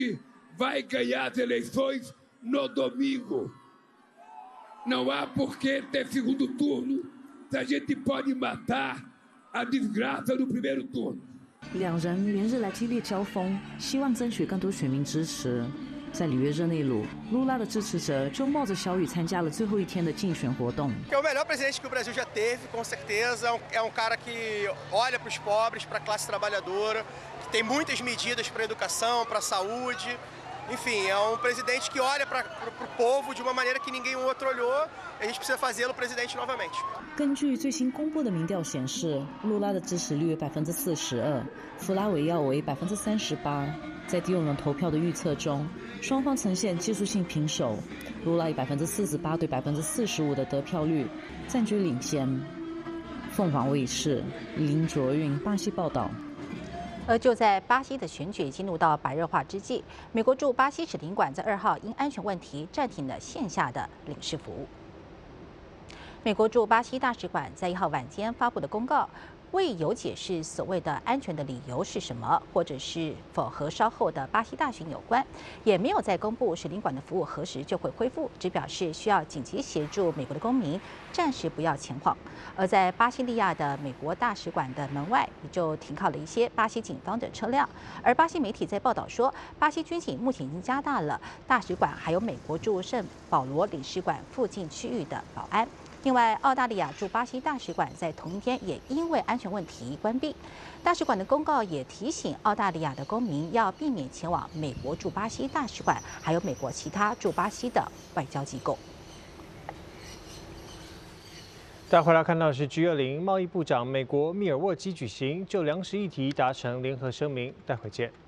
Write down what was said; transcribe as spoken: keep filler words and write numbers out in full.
vai ganhar as eleições no domingo. Não há por que ter segundo turno se a gente pode matar a desgraça no primeiro turno。 两人连日来激烈交锋，希望争取更多选民支持。在里约热内卢，卢拉的支持者就冒着小雨参加了最后一天的竞选活动。 É o melhor presidente que o Brasil já teve, com certeza. É um cara que olha para os pobres, para a classe trabalhadora, que tem muitas medidas para a educação, para a saúde. Enfim, é um presidente que olha para o povo de uma maneira que ninguém outro olhou. A gente precisa fazê-lo presidente novamente. 根据最新公布的民调显示，卢拉的支持率为百分之四十二，弗拉维奥为百分之三十八。在第六轮投票的预测中，双方呈现技术性平手，卢拉以百分之四十八对百分之四十五的得票率占据领先。凤凰卫视林卓韵巴西报道。 而就在巴西的选举进入到白热化之际，美国驻巴西使领馆在二号因安全问题暂停了线下的领事服务。美国驻巴西大使馆在一号晚间发布的公告，未有解释所谓的安全的理由是什么，或者是否和稍后的巴西大选有关，也没有再公布使领馆的服务何时就会恢复，只表示需要紧急协助美国的公民暂时不要前往。而在巴西利亚的美国大使馆的门外，也就停靠了一些巴西警方的车辆。而巴西媒体在报道说，巴西军警目前已经加大了大使馆还有美国驻圣保罗领事馆附近区域的保安。另外，澳大利亚驻巴西大使馆在同一天也因为安全问题关闭。大使馆的公告也提醒澳大利亚的公民要避免前往美国驻巴西大使馆，还有美国其他驻巴西的外交机构。 再回来看到是 G 二零贸易部长美国密尔沃基举行就粮食议题达成联合声明，待会见。